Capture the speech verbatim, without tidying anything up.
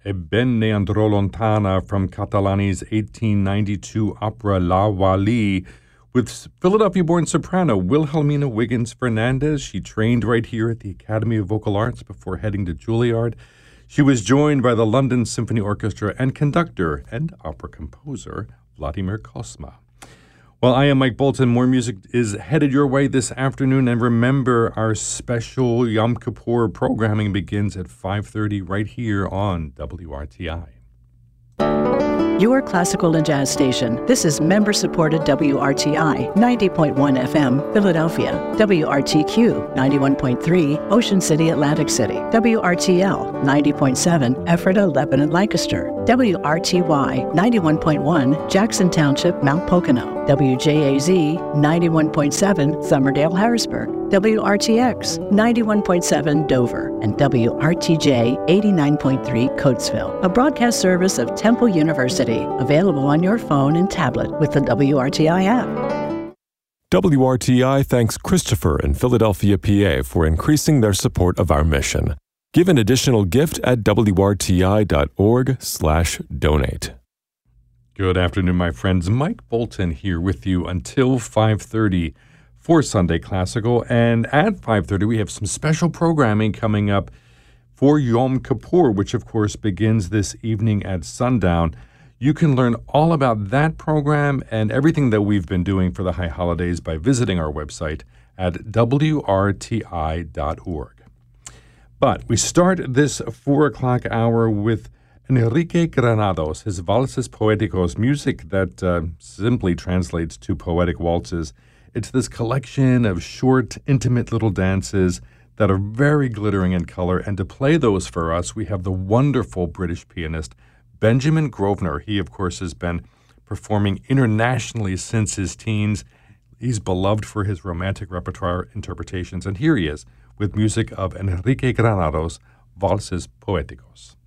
E ben ne andrò lontana from Catalani's eighteen ninety-two opera La Wally with Philadelphia-born soprano Wilhelmina Wiggins Fernandez. She trained right here at the Academy of Vocal Arts before heading to Juilliard. She was joined by the London Symphony Orchestra and conductor and opera composer Vladimir Cosma. Well, I am Mike Bolton. More music is headed your way this afternoon. And remember, our special Yom Kippur programming begins at five thirty right here on W R T I. Your classical and jazz station. This is member-supported W R T I, ninety point one F M, Philadelphia. W R T Q, ninety-one point three, Ocean City, Atlantic City. W R T L, ninety point seven, Ephrata, Lebanon, Lancaster. W R T Y, ninety-one point one, Jackson Township, Mount Pocono. W J A Z, ninety-one point seven, Somerdale, Harrisburg. W R T X, ninety-one point seven, Dover. And W R T J, eighty-nine point three, Coatesville. A broadcast service of Temple University. Available on your phone and tablet with the W R T I app. W R T I thanks Christopher in Philadelphia, P A for increasing their support of our mission. Give an additional gift at W R T I dot org slash donate. Good afternoon, my friends. Mike Bolton here with you until five thirty for Sunday Classical. And at five thirty, we have some special programming coming up for Yom Kippur, which, of course, begins this evening at sundown. You can learn all about that program and everything that we've been doing for the high holidays by visiting our website at W R T I dot org. But we start this four o'clock hour with Enrique Granados, his Valses Poéticos, music that uh, simply translates to poetic waltzes. It's this collection of short, intimate little dances that are very glittering in color. And to play those for us, we have the wonderful British pianist Benjamin Grosvenor. He, of course, has been performing internationally since his teens. He's beloved for his romantic repertoire interpretations. And here he is with music of Enrique Granados, Valses Poéticos.